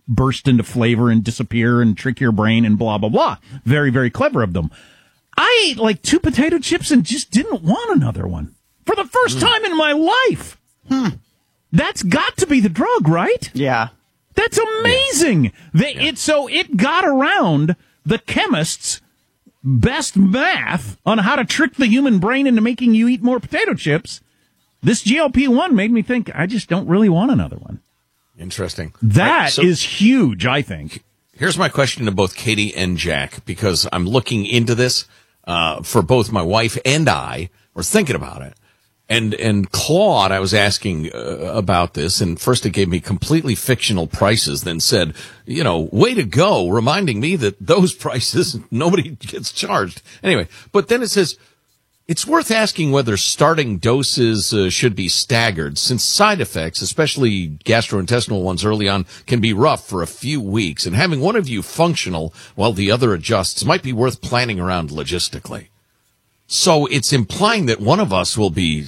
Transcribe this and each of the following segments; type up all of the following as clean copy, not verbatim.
burst into flavor and disappear and trick your brain and blah, blah, blah. Very, very clever of them. I ate like 2 potato chips and just didn't want another one for the first time in my life. That's got to be the drug, right? Yeah. That's amazing. It got around the chemist's best math on how to trick the human brain into making you eat more potato chips. This GLP-1 made me think, I just don't really want another one. Interesting. That is huge, I think. Here's my question to both Katie and Jack, because I'm looking into this for both my wife and I. We're thinking about it. And Claude, I was asking about this, and first it gave me completely fictional prices, then said, way to go, reminding me that those prices, nobody gets charged. Anyway, but then it says, it's worth asking whether starting doses should be staggered, since side effects, especially gastrointestinal ones early on, can be rough for a few weeks, and having one of you functional while the other adjusts might be worth planning around logistically. So it's implying that one of us will be,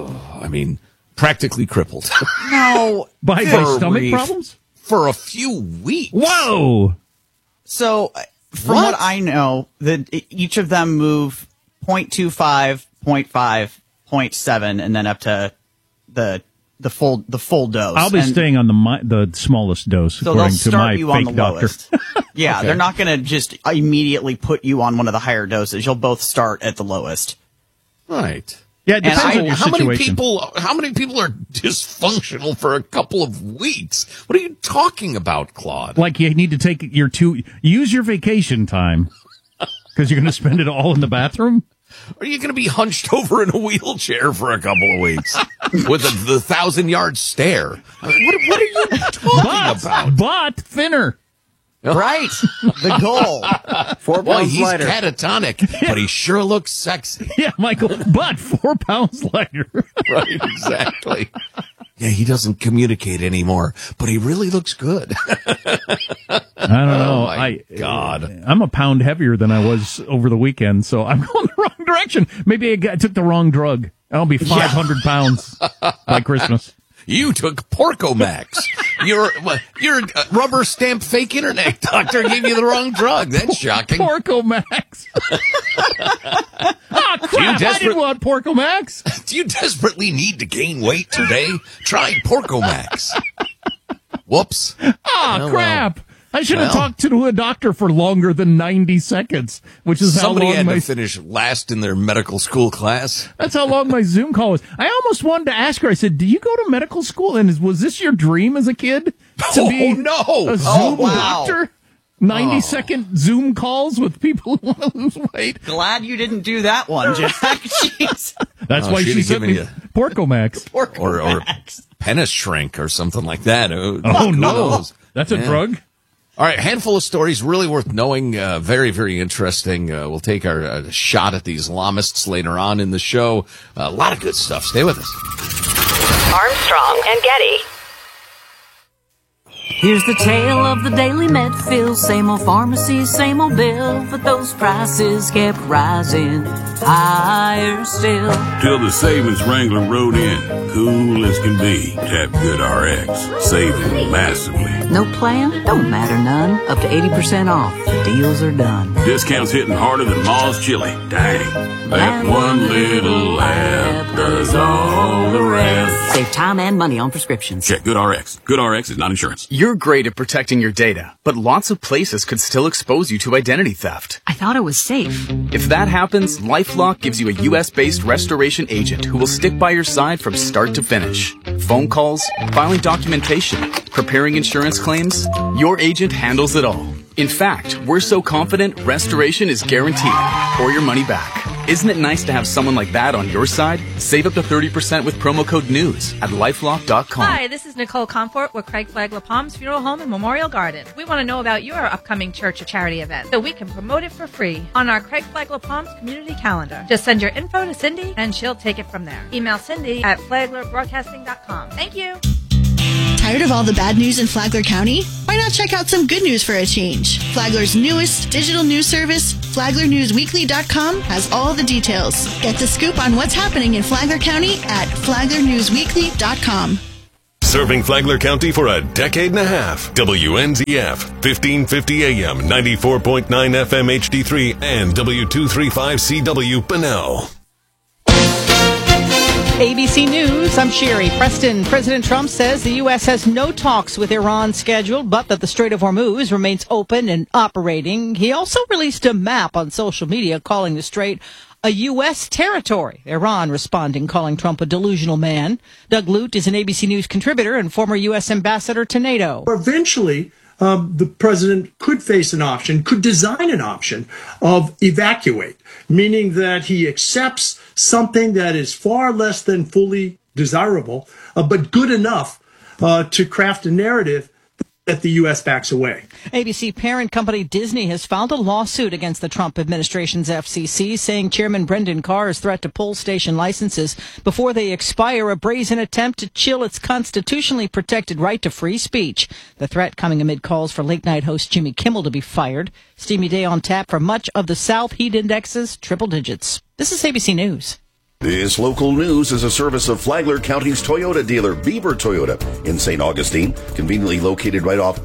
practically crippled. No. By stomach problems? For a few weeks. Whoa! So, from what I know, that each of them move 0.25, 0.5, 0.7, and then up to the full dose. I'll be staying on the smallest dose, so according to my you on fake the doctor. Lowest. Yeah, okay. They're not going to just immediately put you on one of the higher doses. You'll both start at the lowest. Right. Yeah, it depends on your situation. How many people are dysfunctional for a couple of weeks? What are you talking about, Claude? Like you need to use your vacation time because you're going to spend it all in the bathroom? Are you going to be hunched over in a wheelchair for a couple of weeks with the 1,000-yard stare? I mean, what are you talking about? But thinner. Right. The goal. 4 pounds lighter. He's catatonic, but he sure looks sexy. Yeah, Michael, but 4 pounds lighter. Right, exactly. Yeah, he doesn't communicate anymore, but he really looks good. I don't know. Oh, my God. I'm a pound heavier than I was over the weekend, so I'm going the wrong direction. Maybe I took the wrong drug. I'll be 500 pounds by Christmas. You took Porcomax. Your rubber stamp fake internet doctor gave you the wrong drug. That's shocking. Porcomax. Oh, crap. I didn't want Porcomax. Do you desperately need to gain weight today? Try Porcomax. Whoops. Oh, crap. I should have talked to a doctor for longer than 90 seconds, which is how long somebody had to finish last in their medical school class. That's how long my Zoom call was. I almost wanted to ask her. I said, "Do you go to medical school? And was this your dream as a kid to be a Zoom doctor? 90-second Zoom calls with people who want to lose weight." Glad you didn't do that one, Jack. Jeez. That's why she sent me Porcomax. Or Penis Shrink or something like that. Oh, no. That's a drug? All right, handful of stories really worth knowing, very, very interesting. We'll take our shot at these Islamists later on in the show. A lot of good stuff. Stay with us. Armstrong and Getty. Here's the tale of the Daily Medfield. Same old pharmacy, same old bill, but those prices kept rising higher still. Till the savings wrangler rode in, cool as can be. Tap Good RX, saving massively. No plan? Don't matter none. Up to 80% off. Deals are done. Discounts hitting harder than Ma's chili. Dang. That one little app does all the rest. Save time and money on prescriptions. Check Good RX. Good RX is not insurance. You're great at protecting your data, but lots of places could still expose you to identity theft. I thought it was safe. If that happens, LifeLock gives you a U.S.-based restoration agent who will stick by your side from start to finish. Phone calls, filing documentation, preparing insurance claims, your agent handles it all. In fact, we're so confident restoration is guaranteed or your money back. Isn't it nice to have someone like that on your side? Save up to 30% with promo code NEWS at LifeLock.com. Hi, this is Nicole Comfort with Craig Flagler Palms Funeral Home and Memorial Garden. We want to know about your upcoming church or charity event so we can promote it for free on our Craig Flagler Palms community calendar. Just send your info to Cindy and she'll take it from there. Email Cindy at FlaglerBroadcasting.com. Thank you. Tired of all the bad news in Flagler County? Why not check out some good news for a change? Flagler's newest digital news service, FlaglerNewsWeekly.com, has all the details. Get the scoop on what's happening in Flagler County at FlaglerNewsWeekly.com. Serving Flagler County for a decade and a half. WNZF, 1550 AM, 94.9 FM HD3, and W235CW Bunnell. ABC News, I'm Sherry Preston. President Trump says the U.S. has no talks with Iran scheduled, but that the Strait of Hormuz remains open and operating. He also released a map on social media calling the strait a U.S. territory. Iran responding, calling Trump a delusional man. Doug Lute is an ABC News contributor and former U.S. ambassador to NATO. Eventually, the president could face an option, could design an option of evacuate, meaning that he accepts something that is far less than fully desirable, but good enough to craft a narrative that the U.S. backs away. ABC parent company Disney has filed a lawsuit against the Trump administration's FCC, saying Chairman Brendan Carr's threat to pull station licenses before they expire a brazen attempt to chill its constitutionally protected right to free speech. The threat coming amid calls for late-night host Jimmy Kimmel to be fired. Steamy day on tap for much of the South. Heat indexes triple digits. This is ABC News. This local news is a service of Flagler County's Toyota dealer, Bieber Toyota, in St. Augustine, conveniently located right off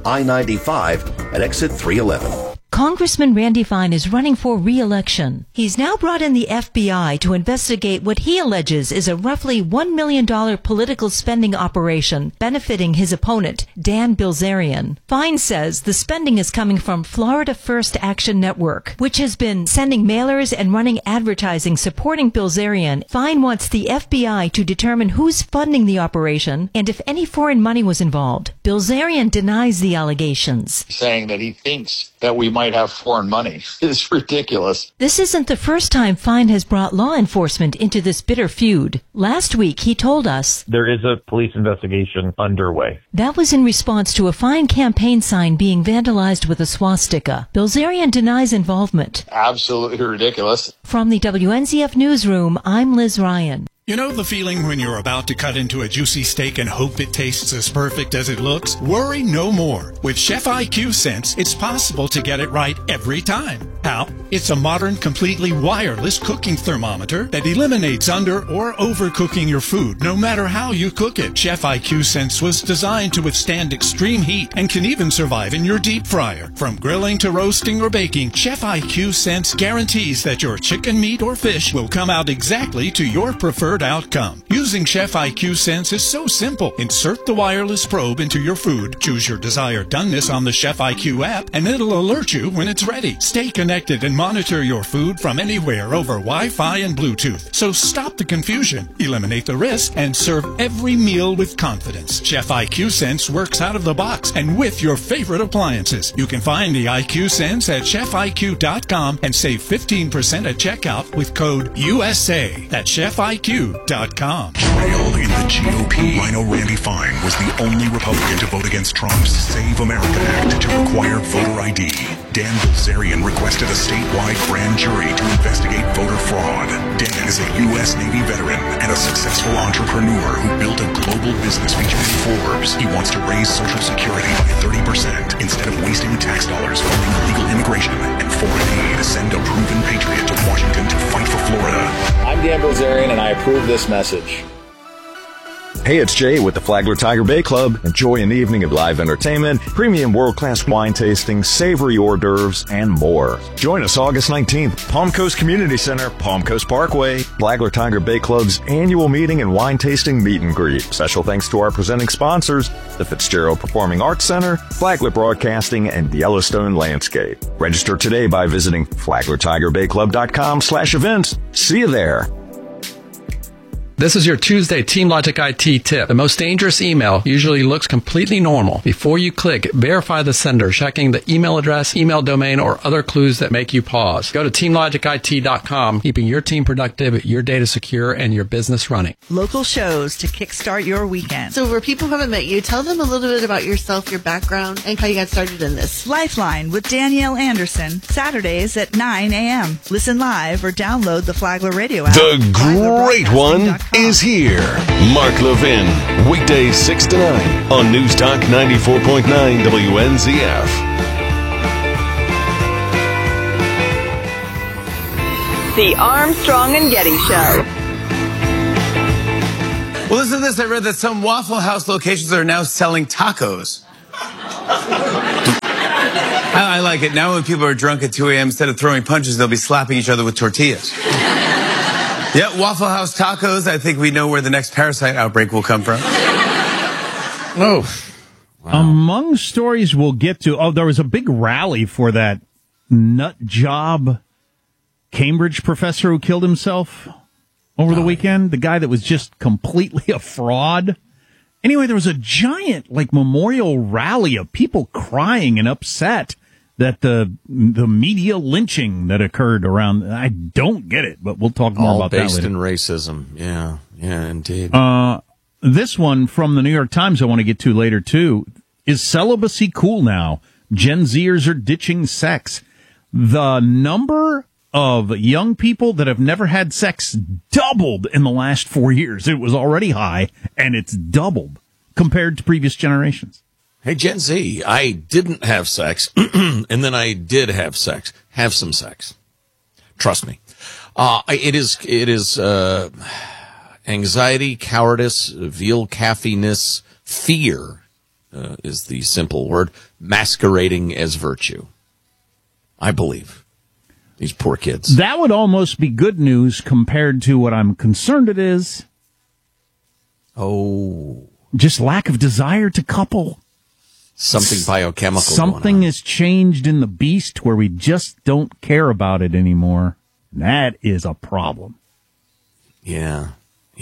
I-95 at exit 311. Congressman Randy Fine is running for re-election. He's now brought in the FBI to investigate what he alleges is a roughly $1 million political spending operation benefiting his opponent, Dan Bilzerian. Fine says the spending is coming from Florida First Action Network, which has been sending mailers and running advertising supporting Bilzerian. Fine wants the FBI to determine who's funding the operation and if any foreign money was involved. Bilzerian denies the allegations, saying that he thinks that we might have foreign money is ridiculous. This isn't the first time Fine has brought law enforcement into this bitter feud. Last week, he told us there is a police investigation underway. That was in response to a Fine campaign sign being vandalized with a swastika. Bilzerian denies involvement. Absolutely ridiculous. From the WNZF newsroom, I'm Liz Ryan. You know the feeling when you're about to cut into a juicy steak and hope it tastes as perfect as it looks? Worry no more. With Chef IQ Sense, it's possible to get it right every time. How? It's a modern, completely wireless cooking thermometer that eliminates under or overcooking your food, no matter how you cook it. Chef IQ Sense was designed to withstand extreme heat and can even survive in your deep fryer. From grilling to roasting or baking, Chef IQ Sense guarantees that your chicken, meat, or fish will come out exactly to your preferred outcome. Using Chef IQ Sense is so simple. Insert the wireless probe into your food, choose your desired doneness on the Chef IQ app, and it'll alert you when it's ready. Stay connected and monitor your food from anywhere over Wi-Fi and Bluetooth. So stop the confusion, eliminate the risk, and serve every meal with confidence. Chef IQ Sense works out of the box and with your favorite appliances. You can find the IQ Sense at chefiq.com and save 15% at checkout with code USA. That's chefiq.com. Trailed in the GOP, Rhino Randy Fine was the only Republican to vote against Trump's Save America Act to require voter ID. Dan Bilzerian requested a statewide grand jury to investigate voter fraud. Dan is a U.S. Navy veteran and a successful entrepreneur who built a global business featured in Forbes. He wants to raise Social Security by 30% instead of wasting tax dollars funding illegal immigration and foreign aid. Send a proven patriot to Washington to fight for Florida. I'm Dan Bilzerian, and I approve this message. Hey, it's Jay with the Flagler Tiger Bay Club. Enjoy an evening of live entertainment, premium world-class wine tasting, savory hors d'oeuvres, and more. Join us August 19th, Palm Coast Community Center, Palm Coast Parkway. Flagler Tiger Bay Club's annual meeting and wine tasting meet and greet. Special thanks to our presenting sponsors, the Fitzgerald Performing Arts Center, Flagler Broadcasting, and Yellowstone Landscape. Register today by visiting FlaglerTigerBayClub.com/events. See you there. This is your Tuesday Team Logic IT tip. The most dangerous email usually looks completely normal. Before you click, verify the sender, checking the email address, email domain, or other clues that make you pause. Go to TeamLogicIT.com, keeping your team productive, your data secure, and your business running. Local shows to kickstart your weekend. So for people who haven't met you, tell them a little bit about yourself, your background, and how you got started in this. Lifeline with Danielle Anderson, Saturdays at 9 a.m. Listen live or download the Flagler Radio app. The great one is here. Mark Levin, weekdays 6 to 9 on News Talk 94.9 WNZF. The Armstrong and Getty Show. Well, listen to this. I read that some Waffle House locations are now selling tacos. I like it. Now when people are drunk at 2 a.m., instead of throwing punches, they'll be slapping each other with tortillas. Yeah, Waffle House tacos. I think we know where the next parasite outbreak will come from. Oh. Wow. Among stories we'll get to, there was a big rally for that nut job Cambridge professor who killed himself over the weekend. The guy that was just completely a fraud. Anyway, there was a giant, memorial rally of people crying and upset that the media lynching that occurred around. I don't get it, but we'll talk more about that later. All based in racism. Yeah, indeed. This one from the New York Times I want to get to later, too. Is celibacy cool now? Gen Zers are ditching sex. The number of young people that have never had sex doubled in the last 4 years. It was already high, and it's doubled compared to previous generations. Hey, Gen Z, I didn't have sex, and then I did have sex. Have some sex. Trust me. It is anxiety, cowardice, veal caffiness, fear is the simple word, masquerading as virtue. I believe. These poor kids. That would almost be good news compared to what I'm concerned it is. Oh. Just lack of desire to couple. Something biochemical. Something has changed in the beast where we just don't care about it anymore. That is a problem. Yeah.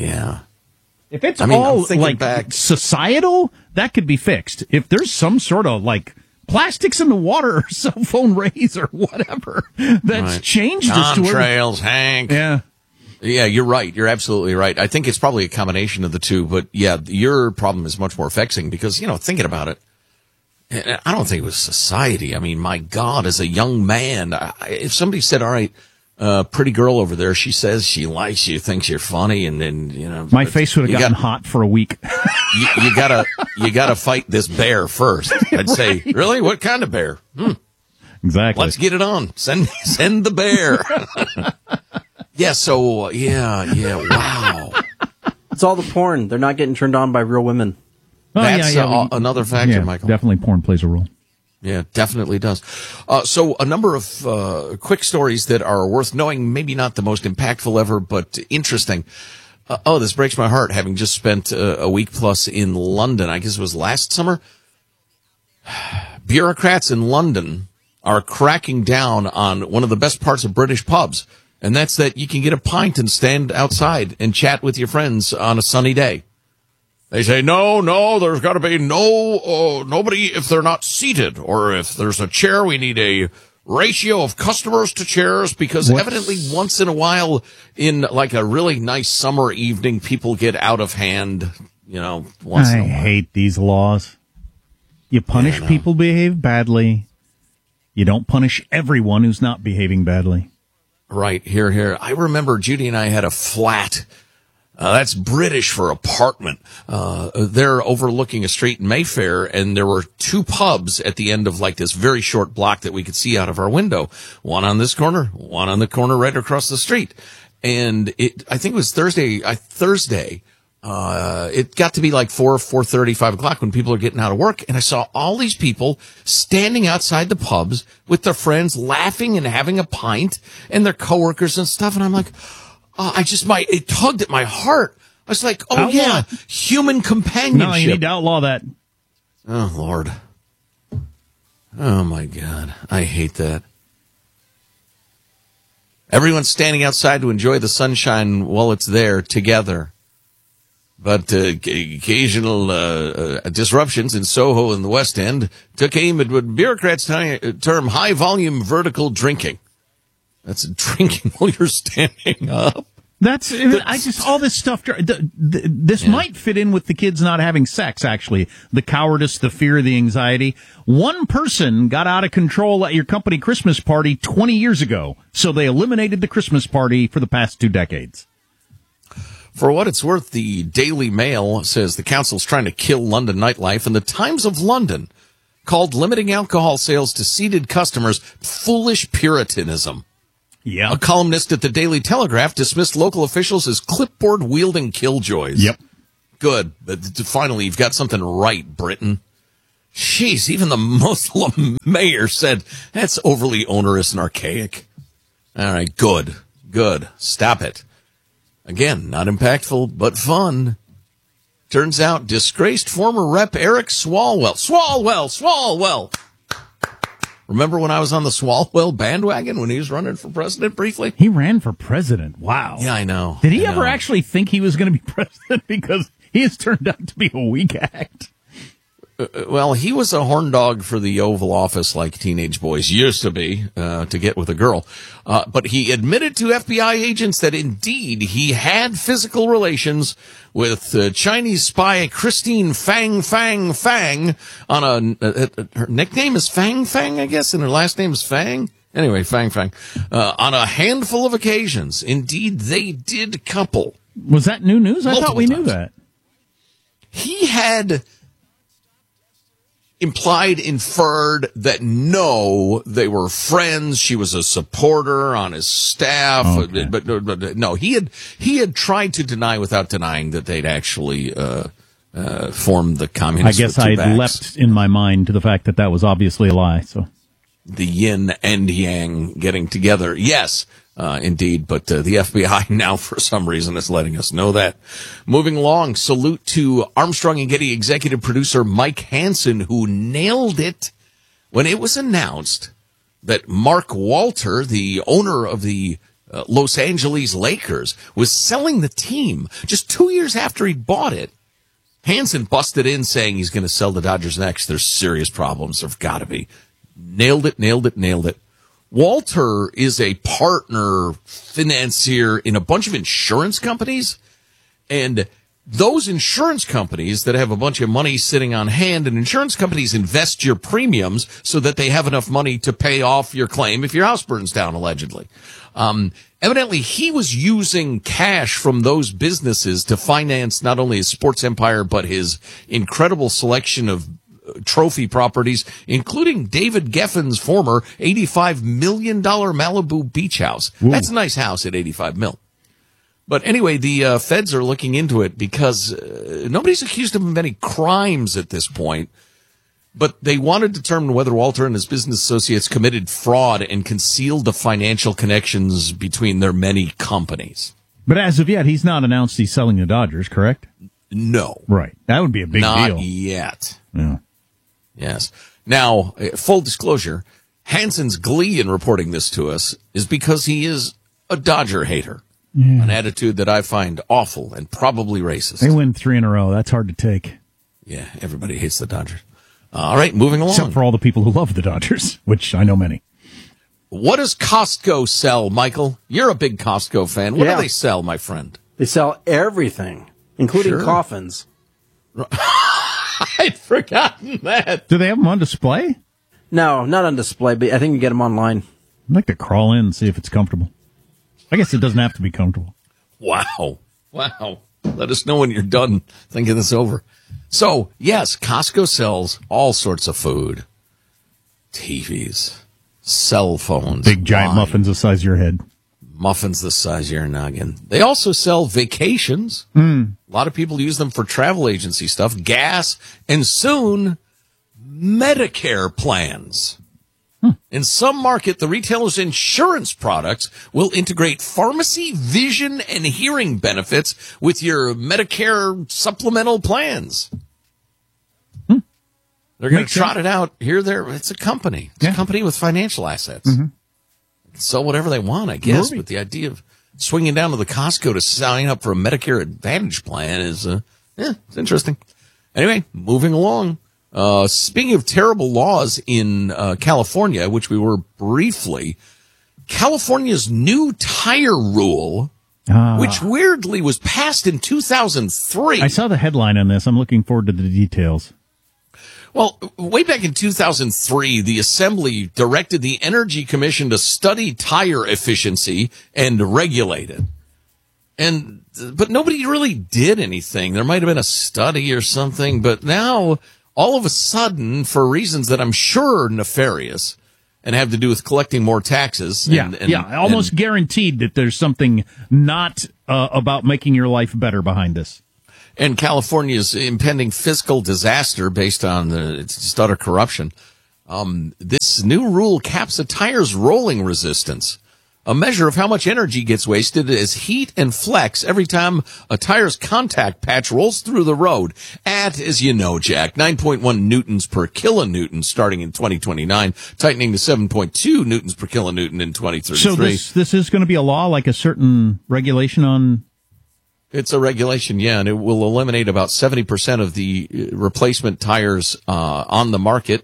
If it's all societal, that could be fixed. If there's some sort of plastics in the water or cell phone rays or whatever that's changed us to trails, Hank. Yeah, you're right. You're absolutely right. I think it's probably a combination of the two. But yeah, your problem is much more vexing because thinking about it, I don't think it was society. I mean, my God, as a young man, if somebody said, "All right, pretty girl over there, she says she likes you, thinks you're funny," and then my face would have gotten hot for a week. you gotta fight this bear first. I'd say, really, what kind of bear? Exactly. Let's get it on. Send the bear. Yeah. So wow. It's all the porn. They're not getting turned on by real women. That's another factor, Michael. Definitely porn plays a role. Yeah, definitely does. So a number of quick stories that are worth knowing, maybe not the most impactful ever, but interesting. This breaks my heart, having just spent a week plus in London. I guess it was last summer. Bureaucrats in London are cracking down on one of the best parts of British pubs, and that's that you can get a pint and stand outside and chat with your friends on a sunny day. They say, no, there's got to be nobody if they're not seated, or if there's a chair, we need a ratio of customers to chairs, because evidently once in a while in a really nice summer evening, people get out of hand, once in a while. I hate these laws. You punish people who behave badly. You don't punish everyone who's not behaving badly. Right, here. I remember Judy and I had a flat. That's British for apartment. They're overlooking a street in Mayfair, and there were two pubs at the end of this very short block that we could see out of our window. One on this corner, one on the corner right across the street. And I think it was Thursday. It got to be 4:30, 5 o'clock when people are getting out of work. And I saw all these people standing outside the pubs with their friends, laughing and having a pint, and their coworkers and stuff. And I'm like, it tugged at my heart. I was like, yeah, human companionship. No, you need to outlaw that. Oh, Lord. Oh, my God. I hate that. Everyone's standing outside to enjoy the sunshine while it's there together. But occasional disruptions in Soho and the West End took aim at what bureaucrats term high-volume vertical drinking. That's drinking while you're standing up. All this stuff. This might fit in with the kids not having sex, actually. The cowardice, the fear, the anxiety. One person got out of control at your company Christmas party 20 years ago, so they eliminated the Christmas party for the past 2 decades. For what it's worth, the Daily Mail says the council's trying to kill London nightlife, and the Times of London called limiting alcohol sales to seated customers foolish puritanism. Yeah. A columnist at the Daily Telegraph dismissed local officials as clipboard-wielding killjoys. Yep. Good. But finally, you've got something right, Britain. Jeez, even the Muslim mayor said that's overly onerous and archaic. All right, good. Stop it. Again, not impactful, but fun. Turns out, disgraced former rep Eric Swalwell. Remember when I was on the Swalwell bandwagon when he was running for president briefly? He ran for president. Wow. Yeah, I know. Did he ever actually think he was going to be president? Because he has turned out to be a weak act. Well, he was a horn dog for the Oval Office like teenage boys used to be, to get with a girl. But he admitted to FBI agents that indeed he had physical relations with Chinese spy Christine Fang on her nickname is Fang, I guess, and her last name is Fang. Anyway, Fang. On a handful of occasions. Indeed, they did couple. Was that new news? I thought we knew that. He had inferred that no, they were friends. She was a supporter on his staff, okay. but no, he had tried to deny without denying that they'd actually formed the communists. I guess I leapt in my mind to the fact that was obviously a lie. So the yin and yang getting together, yes. Indeed, but the FBI now, for some reason, is letting us know that. Moving along, salute to Armstrong and Getty executive producer Mike Hansen, who nailed it when it was announced that Mark Walter, the owner of the Los Angeles Lakers, was selling the team just 2 years after he bought it. Hansen busted in saying he's going to sell the Dodgers next. There's serious problems. There've got to be. Nailed it. Walter is a partner financier in a bunch of insurance companies, and those insurance companies that have a bunch of money sitting on hand, and insurance companies invest your premiums so that they have enough money to pay off your claim if your house burns down, allegedly. Evidently, he was using cash from those businesses to finance not only his sports empire, but his incredible selection of trophy properties, including David Geffen's former $85 million Malibu beach house. Ooh. That's a nice house at $85 million. But anyway, the feds are looking into it because nobody's accused him of any crimes at this point. But they want to determine whether Walter and his business associates committed fraud and concealed the financial connections between their many companies. But as of yet, he's not announced he's selling the Dodgers, correct? No. Right. That would be a big deal. Not yet. Yeah. Yes. Now, full disclosure, Hansen's glee in reporting this to us is because he is a Dodger hater. Yeah. An attitude that I find awful and probably racist. They win 3 in a row. That's hard to take. Yeah, everybody hates the Dodgers. All right, moving along. Except for all the people who love the Dodgers, which I know many. What does Costco sell, Michael? You're a big Costco fan. What do they sell, my friend? They sell everything, including coffins. I'd forgotten that. Do they have them on display? No, not on display, but I think you get them online. I'd like to crawl in and see if it's comfortable. I guess it doesn't have to be comfortable. Wow. Let us know when you're done thinking this over. So, yes, Costco sells all sorts of food. TVs, cell phones. Big giant muffins the size of your head. Muffins the size of your noggin. They also sell vacations. A lot of people use them for travel agency stuff, gas, and soon, Medicare plans. In some market, the retailer's insurance products will integrate pharmacy, vision, and hearing benefits with your Medicare supplemental plans. They're going to trot it out here, there. It's a company. It's a company with financial assets. Sell whatever they want, I guess. But the idea of swinging down to the Costco to sign up for a Medicare Advantage plan is, it's interesting. Anyway, moving along. Speaking of terrible laws in California, which we were briefly, California's new tire rule, which weirdly was passed in 2003. I saw the headline on this. I'm looking forward to the details. Well, way back in 2003, the Assembly directed the Energy Commission to study tire efficiency and regulate it. But nobody really did anything. There might have been a study or something, but now, all of a sudden, for reasons that I'm sure are nefarious and have to do with collecting more taxes. Almost guaranteed that there's something not about making your life better behind this. and California's impending fiscal disaster based on its utter corruption. This new rule caps a tire's rolling resistance, a measure of how much energy gets wasted as heat and flex every time a tire's contact patch rolls through the road at, as you know, Jack, 9.1 newtons per kilonewton starting in 2029, tightening to 7.2 newtons per kilonewton in 2033. So this is going to be a law, like a certain regulation on... It's a regulation, yeah, and it will eliminate about 70% of the replacement tires on the market.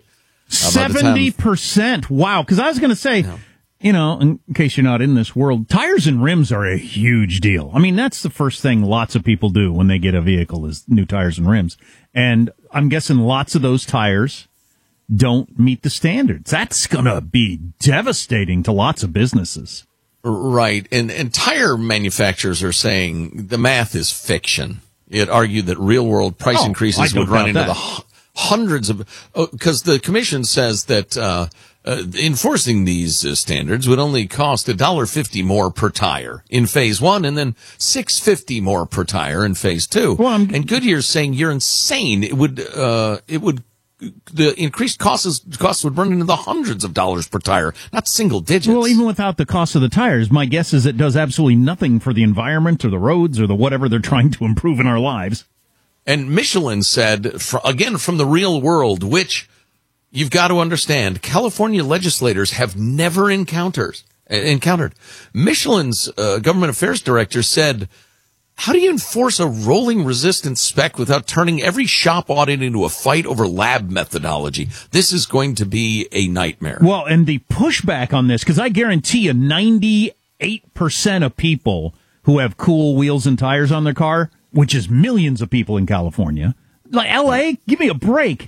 70%? Wow, because I was going to say... No. You know, in case you're not in this world, tires and rims are a huge deal. I mean, that's the first thing lots of people do when they get a vehicle is new tires and rims. And I'm guessing lots of those tires don't meet the standards. That's going to be devastating to lots of businesses. Right. And tire manufacturers are saying the math is fiction. It argued that real world price increases would run into the hundreds of, because the commission says that, enforcing these standards would only cost $1.50 more per tire in phase one, and then $6.50 more per tire in phase two. Well, and Goodyear's saying you're insane. The increased costs would run into the hundreds of dollars per tire, not single digits. Well, even without the cost of the tires, my guess is it does absolutely nothing for the environment or the roads or the whatever they're trying to improve in our lives. And Michelin said, again, from the real world, which you've got to understand, California legislators have never encountered. Michelin's government affairs director said, how do you enforce a rolling resistance spec without turning every shop audit into a fight over lab methodology? This is going to be a nightmare. Well, and the pushback on this, because I guarantee you 98% of people who have cool wheels and tires on their car, which is millions of people in California, like L.A., give me a break,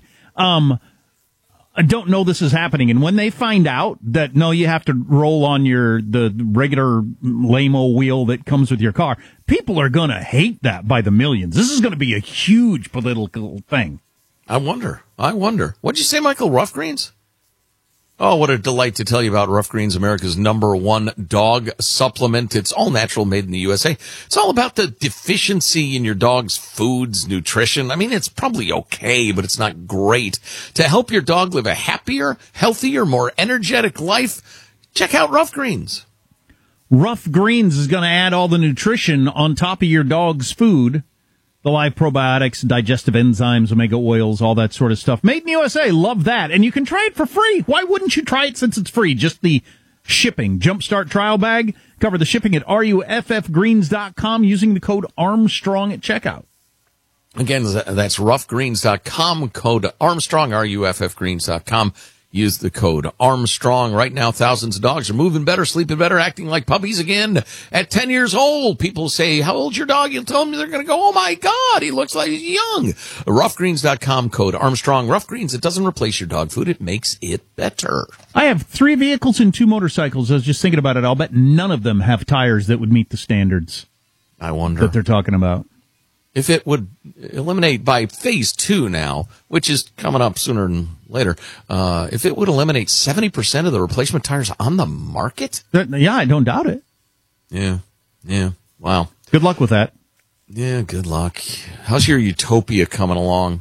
I don't know this is happening. And when they find out that, no, you have to roll on the regular lame-o wheel that comes with your car, people are going to hate that by the millions. This is going to be a huge political thing. I wonder. What'd you say, Michael? Rough Greens? Oh, what a delight to tell you about Rough Greens, America's #1 dog supplement. It's all natural, made in the USA. It's all about the deficiency in your dog's foods, nutrition. I mean, it's probably okay, but it's not great. To help your dog live a happier, healthier, more energetic life, check out Rough Greens. Rough Greens is going to add all the nutrition on top of your dog's food. The live probiotics, digestive enzymes, omega oils, all that sort of stuff. Made in the USA. Love that. And you can try it for free. Why wouldn't you try it since it's free? Just the shipping. Jumpstart trial bag. Cover the shipping at ruffgreens.com using the code Armstrong at checkout. Again, that's roughgreens.com, code Armstrong, ruffgreens.com. Use the code Armstrong. Right now, thousands of dogs are moving better, sleeping better, acting like puppies again. At 10 years old, people say, how old's your dog? You'll tell them they're going to go, oh my God, he looks like he's young. Roughgreens.com, code Armstrong. Rough Greens, it doesn't replace your dog food. It makes it better. I have 3 vehicles and 2 motorcycles. I was just thinking about it. I'll bet none of them have tires that would meet the standards. I wonder. That they're talking about. If it would eliminate by phase 2 now, which is coming up sooner than later, if it would eliminate 70% of the replacement tires on the market? Yeah, I don't doubt it. Yeah. Wow. Good luck with that. Yeah, good luck. How's your utopia coming along?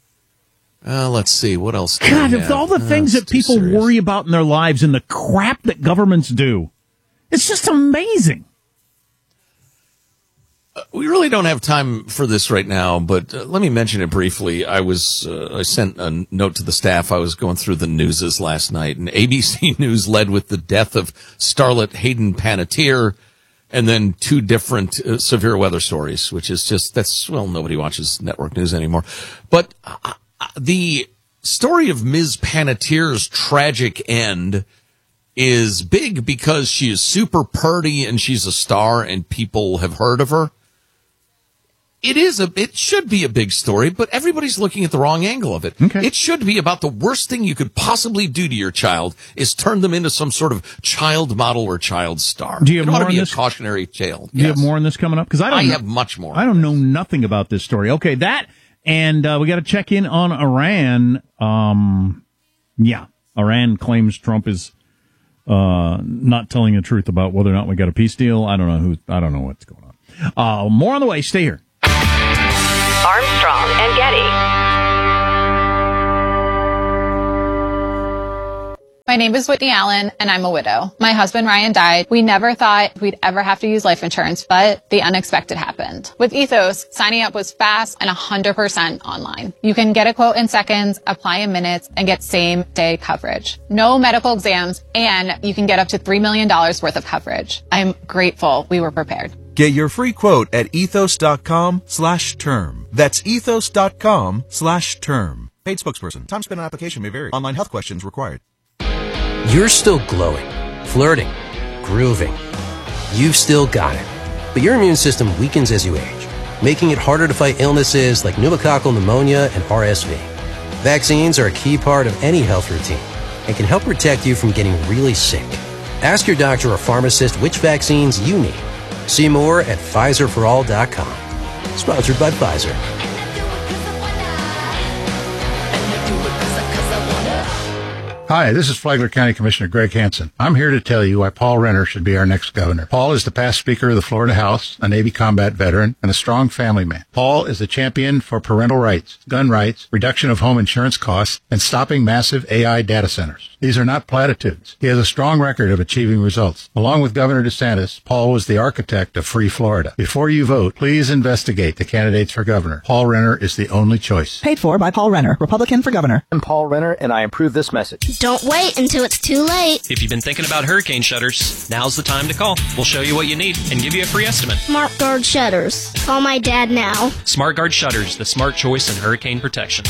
Let's see. What else do God, we of have? all the things that people worry about in their lives and the crap that governments do, it's just amazing. We really don't have time for this right now, but let me mention it briefly. I sent a note to the staff. I was going through the newses last night, and ABC News led with the death of starlet Hayden Panettiere, and then 2 different severe weather stories, which is just, nobody watches network news anymore. But the story of Ms. Panettiere's tragic end is big because she is super purty and she's a star and people have heard of her. It should be a big story, but everybody's looking at the wrong angle of it. Okay. It should be about the worst thing you could possibly do to your child is turn them into some sort of child model or child star. Do you have it ought more to be on a this? Cautionary tale. Do you have more on this coming up? Because I have much more. I don't know nothing about this story. Okay, that, and we got to check in on Iran. Iran claims Trump is not telling the truth about whether or not we got a peace deal. I don't know what's going on. More on the way. Stay here. Armstrong and Getty. My name is Whitney Allen, and I'm a widow. My husband, Ryan, died. We never thought we'd ever have to use life insurance, but the unexpected happened. With Ethos, signing up was fast and 100% online. You can get a quote in seconds, apply in minutes, and get same-day coverage. No medical exams, and you can get up to $3 million worth of coverage. I'm grateful we were prepared. Get your free quote at ethos.com/term. That's ethos.com/term. Paid spokesperson. Time spent on application may vary. Online health questions required. You're still glowing, flirting, grooving. You've still got it. But your immune system weakens as you age, making it harder to fight illnesses like pneumococcal pneumonia and RSV. Vaccines are a key part of any health routine and can help protect you from getting really sick. Ask your doctor or pharmacist which vaccines you need. See more at PfizerForAll.com. Sponsored by Pfizer. Hi, this is Flagler County Commissioner Greg Hansen. I'm here to tell you why Paul Renner should be our next governor. Paul is the past Speaker of the Florida House, a Navy combat veteran, and a strong family man. Paul is a champion for parental rights, gun rights, reduction of home insurance costs, and stopping massive AI data centers. These are not platitudes. He has a strong record of achieving results. Along with Governor DeSantis, Paul was the architect of Free Florida. Before you vote, please investigate the candidates for governor. Paul Renner is the only choice. Paid for by Paul Renner, Republican for governor. I'm Paul Renner, and I approve this message. Don't wait until it's too late. If you've been thinking about hurricane shutters, now's the time to call. We'll show you what you need and give you a free estimate. Smart Guard Shutters. Call my dad now. Smart Guard Shutters, the smart choice in hurricane protection.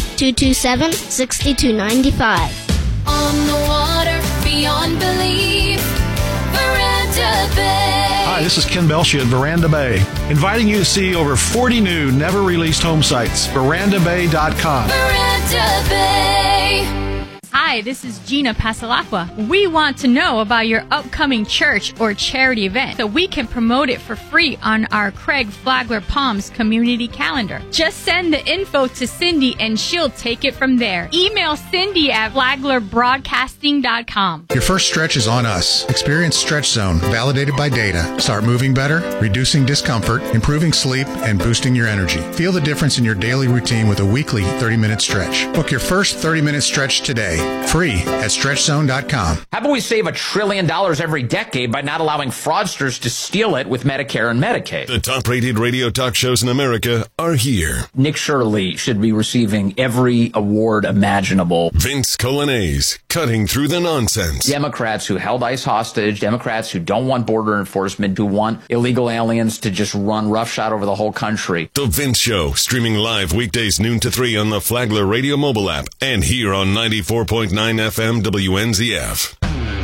227-6295. On the water, beyond belief, Veranda Bay. Hi, this is Ken Belshia at Veranda Bay, inviting you to see over 40 new, never-released home sites. VerandaBay.com. Veranda Bay. Hi, this is Gina Pasalacqua. We want to know about your upcoming church or charity event so we can promote it for free on our Craig Flagler Palms community calendar. Just send the info to Cindy and she'll take it from there. Email Cindy at flaglerbroadcasting.com. Your first stretch is on us. Experience Stretch Zone, validated by data. Start moving better, reducing discomfort, improving sleep, and boosting your energy. Feel the difference in your daily routine with a weekly 30-minute stretch. Book your first 30-minute stretch today. Free at StretchZone.com. How about we save $1 trillion every decade by not allowing fraudsters to steal it with Medicare and Medicaid? The top-rated radio talk shows in America are here. Nick Shirley should be receiving every award imaginable. Vince Colanese, cutting through the nonsense. Democrats who held ICE hostage, Democrats who don't want border enforcement, who want illegal aliens to just run roughshod over the whole country. The Vince Show, streaming live weekdays noon to 3 on the Flagler Radio mobile app and here on 94.9 FM WNZF.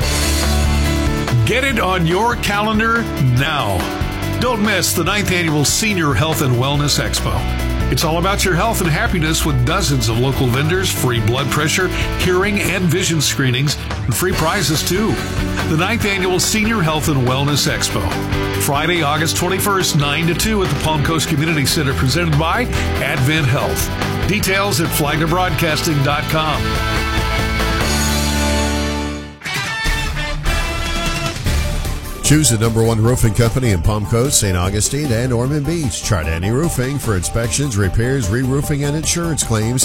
Get it on your calendar now. Don't miss the 9th Annual Senior Health and Wellness Expo. It's all about your health and happiness with dozens of local vendors, free blood pressure, hearing, and vision screenings, and free prizes too. The 9th Annual Senior Health and Wellness Expo. Friday, August 21st, 9 to 2 at the Palm Coast Community Center, presented by Advent Health. Details at flaglerbroadcasting.com. Choose the #1 roofing company in Palm Coast, St. Augustine, and Ormond Beach. Chardani Roofing for inspections, repairs, re-roofing, and insurance claims.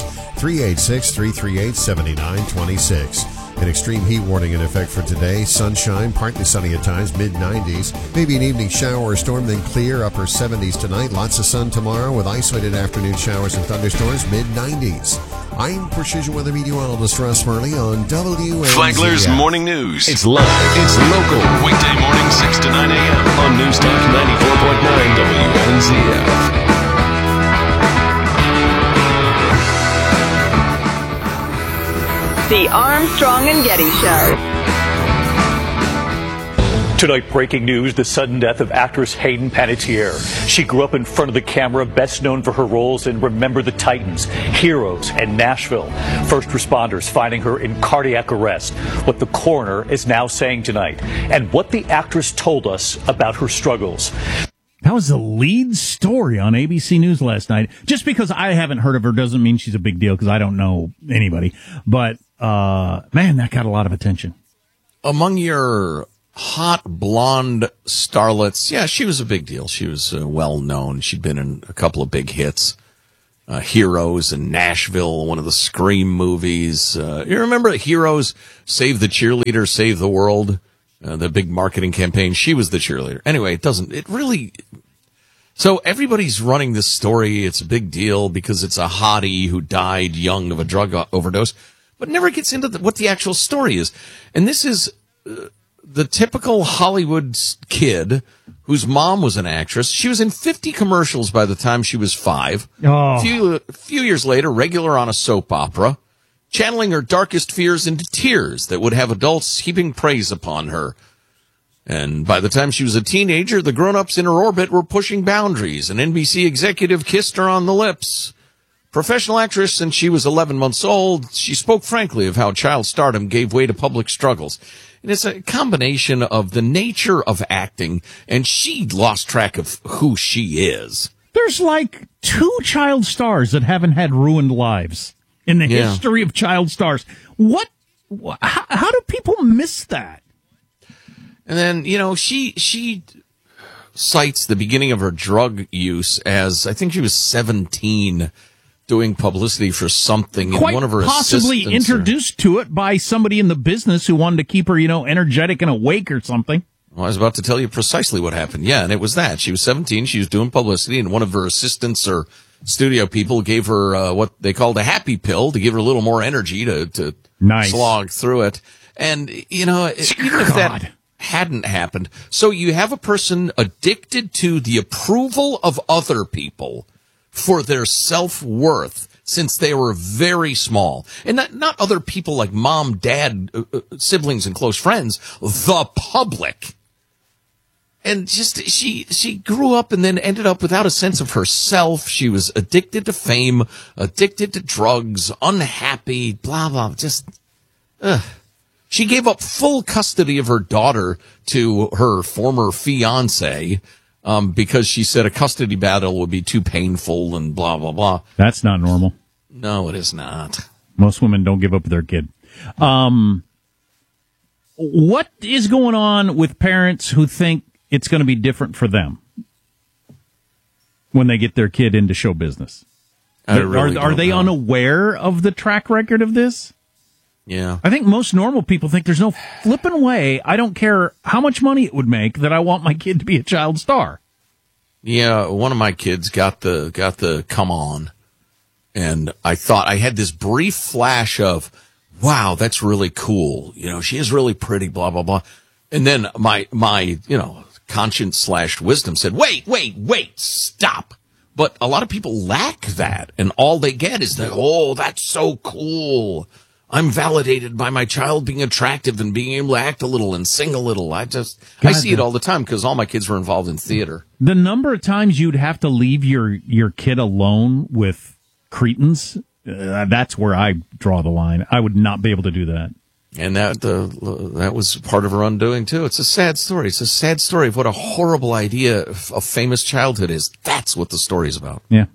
386-338-7926. An extreme heat warning in effect for today. Sunshine, partly sunny at times, mid-90s. Maybe an evening shower or storm, then clear, upper 70s tonight. Lots of sun tomorrow with isolated afternoon showers and thunderstorms, mid-90s. I'm Precision Weather Meteorologist Ross Murley on WNZF. Flagler's Morning News. It's live. It's local. Weekday morning, 6 to 9 a.m. on News Talk 94.9 WNZF. The Armstrong and Getty Show. Tonight, breaking news, the sudden death of actress Hayden Panettiere. She grew up in front of the camera, best known for her roles in Remember the Titans, Heroes, and Nashville. First responders finding her in cardiac arrest. What the coroner is now saying tonight, and what the actress told us about her struggles. That was the lead story on ABC News last night. Just because I haven't heard of her doesn't mean she's a big deal, because I don't know anybody. But, man, that got a lot of attention. Among your hot blonde starlets, yeah, she was a big deal. She was well known. She'd been in a couple of big hits. Heroes in Nashville, one of the Scream movies. You remember Heroes, Save the Cheerleader, Save the World, the big marketing campaign? She was the cheerleader. Anyway, so everybody's running this story. It's a big deal because it's a hottie who died young of a drug overdose, but never gets into what the actual story is. And this is the typical Hollywood kid whose mom was an actress. She was in 50 commercials by the time she was 5. Oh. A few years later, regular on a soap opera, channeling her darkest fears into tears that would have adults heaping praise upon her. And by the time she was a teenager, the grown-ups in her orbit were pushing boundaries. An NBC executive kissed her on the lips. Professional actress since she was 11 months old, she spoke frankly of how child stardom gave way to public struggles. And it's a combination of the nature of acting, and she lost track of who she is. There's like 2 child stars that haven't had ruined lives in the history of child stars. How do people miss that? And then, she cites the beginning of her drug use as, I think she was 17, doing publicity for something. Quite and one of her possibly introduced to it by somebody in the business who wanted to keep her, energetic and awake or something. Well, I was about to tell you precisely what happened. Yeah, and it was that. She was 17. She was doing publicity, and one of her assistants or studio people gave her what they called a happy pill to give her a little more energy to slog through it. And, even if that hadn't happened. So you have a person addicted to the approval of other people for their self-worth since they were very small. And not other people like mom, dad, siblings, and close friends, the public. And just, she grew up and then ended up without a sense of herself. She was addicted to fame, addicted to drugs, unhappy, blah, blah, She gave up full custody of her daughter to her former fiancé, because she said a custody battle would be too painful and blah, blah, blah. That's not normal. No, it is not. Most women don't give up their kid. What is going on with parents who think it's going to be different for them when they get their kid into show business? Are they unaware of the track record of this? Yeah. I think most normal people think there's no flipping way. I don't care how much money it would make that I want my kid to be a child star. Yeah, one of my kids got the come on. And I thought I had this brief flash of, wow, that's really cool. She is really pretty, blah, blah, blah. And then my conscience / wisdom said, wait, stop. But a lot of people lack that. And all they get is that, oh, that's so cool. I'm validated by my child being attractive and being able to act a little and sing a little. I see it all the time because all my kids were involved in theater. The number of times you'd have to leave your kid alone with cretins, that's where I draw the line. I would not be able to do that. And that was part of her undoing, too. It's a sad story. It's a sad story of what a horrible idea of famous childhood is. That's what the story is about. Yeah.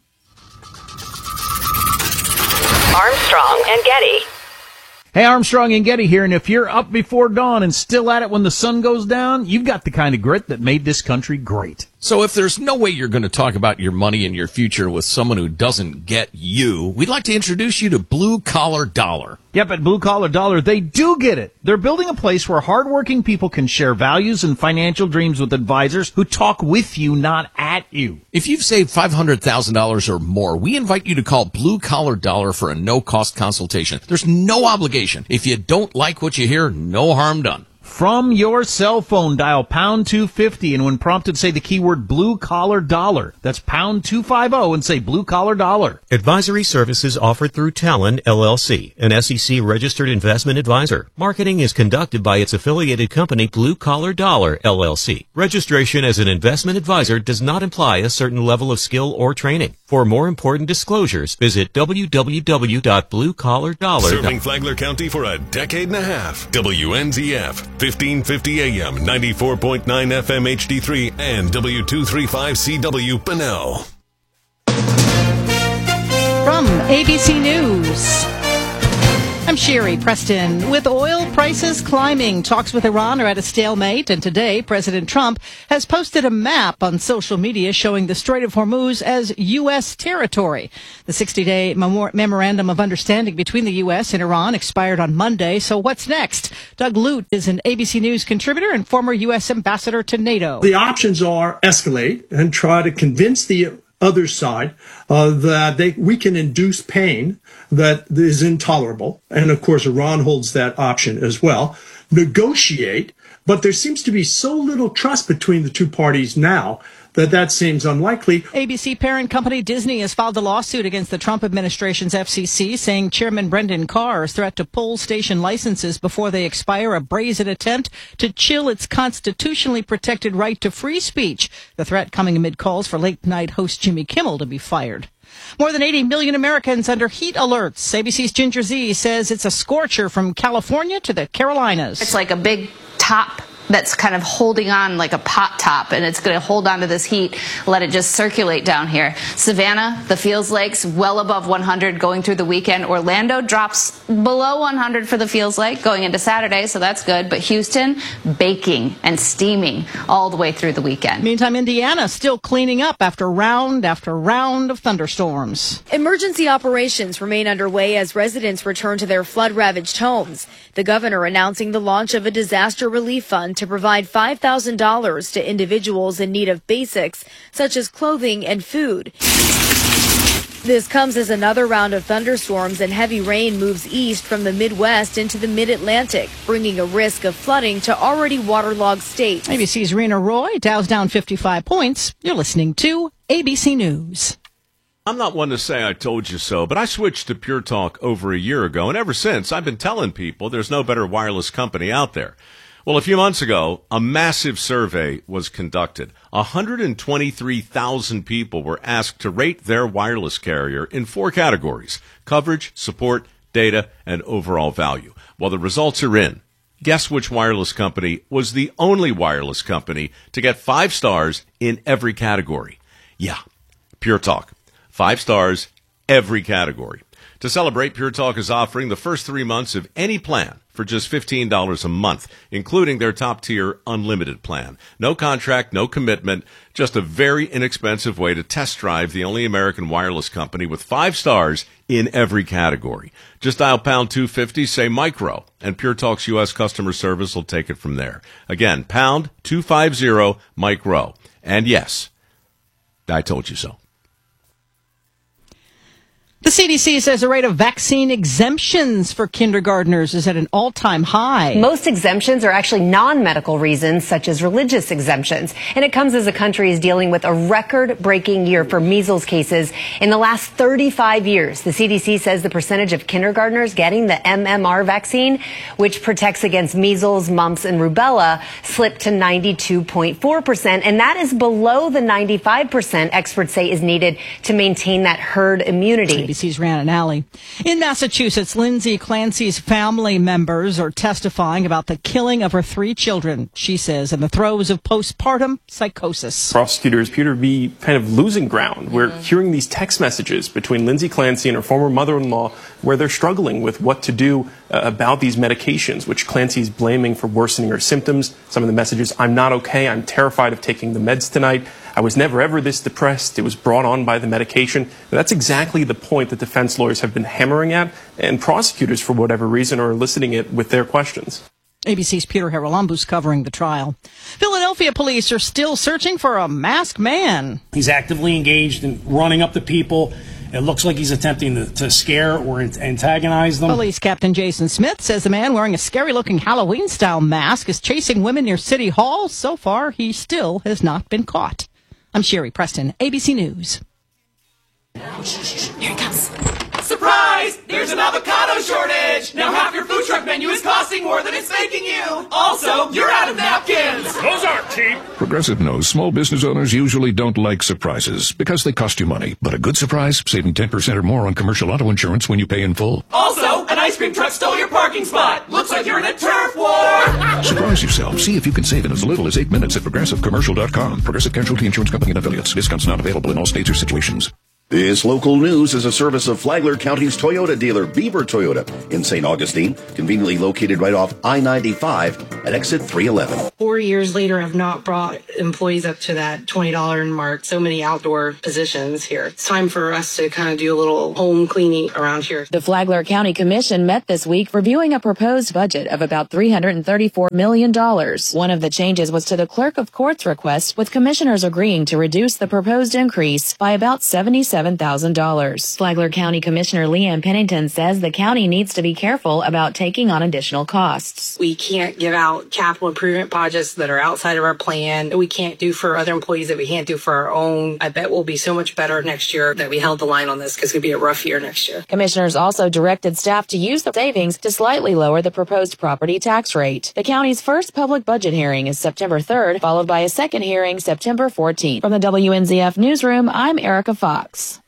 Armstrong and Getty. Hey, Armstrong and Getty here, and if you're up before dawn and still at it when the sun goes down, you've got the kind of grit that made this country great. So if there's no way you're going to talk about your money and your future with someone who doesn't get you, we'd like to introduce you to Blue Collar Dollar. Yep, at Blue Collar Dollar, they do get it. They're building a place where hardworking people can share values and financial dreams with advisors who talk with you, not at you. If you've saved $500,000 or more, we invite you to call Blue Collar Dollar for a no-cost consultation. There's no obligation. If you don't like what you hear, no harm done. From your cell phone, dial pound 250, and when prompted, say the keyword Blue Collar Dollar. That's pound 250 and say Blue Collar Dollar. Advisory services offered through Talon, LLC, an SEC-registered investment advisor. Marketing is conducted by its affiliated company, Blue Collar Dollar, LLC. Registration as an investment advisor does not imply a certain level of skill or training. For more important disclosures, visit www.bluecollardollar.com. Serving Flagler County for a decade and a half. WNZF, 1550 AM, 94.9 FM HD3, and W235CW Bunnell. From ABC News, I'm Sherry Preston. With oil prices climbing, talks with Iran are at a stalemate, and today President Trump has posted a map on social media showing the Strait of Hormuz as U.S. territory. The 60-day memorandum of understanding between the U.S. and Iran expired on Monday, so what's next? Doug Lute is an ABC News contributor and former U.S. ambassador to NATO. The options are escalate and try to convince the other side that we can induce pain that is intolerable. And of course, Iran holds that option as well. Negotiate, but there seems to be so little trust between the two parties now that seems unlikely. ABC parent company Disney has filed a lawsuit against the Trump administration's FCC, saying Chairman Brendan Carr's threat to pull station licenses before they expire a brazen attempt to chill its constitutionally protected right to free speech. The threat coming amid calls for late-night host Jimmy Kimmel to be fired. More than 80 million Americans under heat alerts. ABC's Ginger Z says it's a scorcher from California to the Carolinas. It's like a big top that's kind of holding on like a pot top, and it's going to hold on to this heat, let it just circulate down here. Savannah, the Feels Lakes, well above 100 going through the weekend. Orlando drops below 100 for the Feels Lake going into Saturday, so that's good. But Houston, baking and steaming all the way through the weekend. Meantime, Indiana still cleaning up after round of thunderstorms. Emergency operations remain underway as residents return to their flood-ravaged homes. The governor announcing the launch of a disaster relief fund to provide $5,000 to individuals in need of basics such as clothing and food. This comes as another round of thunderstorms and heavy rain moves east from the Midwest into the mid-Atlantic, bringing a risk of flooding to already waterlogged states. ABC's Rena Roy, Dow's down 55 points. You're listening to ABC News. I'm not one to say I told you so, but I switched to Pure Talk over a year ago, and ever since I've been telling people there's no better wireless company out there. Well, a few months ago, a massive survey was conducted. 123,000 people were asked to rate their wireless carrier in 4 categories: coverage, support, data, and overall value. Well, the results are in. Guess which wireless company was the only wireless company to get 5 stars in every category? Yeah, Pure Talk. 5 stars, every category. To celebrate, Pure Talk is offering the first 3 months of any plan for just $15 a month, including their top-tier unlimited plan. No contract, no commitment, just a very inexpensive way to test drive the only American wireless company with 5 stars in every category. Just dial pound 250, say micro, and Pure Talk's U.S. customer service will take it from there. Again, pound 250 micro. And yes, I told you so. The CDC says the rate of vaccine exemptions for kindergartners is at an all-time high. Most exemptions are actually non-medical reasons, such as religious exemptions. And it comes as the country is dealing with a record-breaking year for measles cases. In the last 35 years, the CDC says the percentage of kindergartners getting the MMR vaccine, which protects against measles, mumps, and rubella, slipped to 92.4%. And that is below the 95% experts say is needed to maintain that herd immunity. ABC's Rhiannon Alley. In Massachusetts, Lindsay Clancy's family members are testifying about the killing of her 3 children, she says, in the throes of postpartum psychosis. Prosecutors appear to be kind of losing ground. We're hearing these text messages between Lindsay Clancy and her former mother-in-law where they're struggling with what to do about these medications, which Clancy's blaming for worsening her symptoms. Some of the messages: I'm not okay, I'm terrified of taking the meds tonight, I was never ever this depressed, it was brought on by the medication. That's exactly the point that defense lawyers have been hammering at, and prosecutors, for whatever reason, are eliciting it with their questions. ABC's Peter Haralambous covering the trial. Philadelphia police are still searching for a masked man. He's actively engaged in running up to people. It looks like he's attempting to scare or antagonize them. Police Captain Jason Smith says the man wearing a scary-looking Halloween-style mask is chasing women near City Hall. So far, he still has not been caught. I'm Sherry Preston, ABC News. Here it comes. Surprise! There's an avocado shortage! Now half your food truck menu is costing more than it's making you! Also, you're out of napkins! Those aren't cheap! Progressive knows small business owners usually don't like surprises because they cost you money. But a good surprise, saving 10% or more on commercial auto insurance when you pay in full. Also, an ice cream truck stole your parking spot! Looks like you're in a turf war! Surprise yourself. See if you can save in as little as 8 minutes at ProgressiveCommercial.com. Progressive Casualty Insurance Company and Affiliates. Discounts not available in all states or situations. This local news is a service of Flagler County's Toyota dealer, Beaver Toyota, in St. Augustine, conveniently located right off I-95 at exit 311. 4 years later, I've not brought employees up to that $20 mark. So many outdoor positions here. It's time for us to kind of do a little home cleaning around here. The Flagler County Commission met this week reviewing a proposed budget of about $334 million. One of the changes was to the clerk of court's request, with commissioners agreeing to reduce the proposed increase by about $77,000. Flagler County Commissioner Leanne Pennington says the county needs to be careful about taking on additional costs. We can't give out capital improvement projects that are outside of our plan. We can't do for other employees that we can't do for our own. I bet we'll be so much better next year that we held the line on this, because it's going to be a rough year next year. Commissioners also directed staff to use the savings to slightly lower the proposed property tax rate. The county's first public budget hearing is September 3rd, followed by a second hearing September 14th. From the WNZF Newsroom, I'm Erica Fox.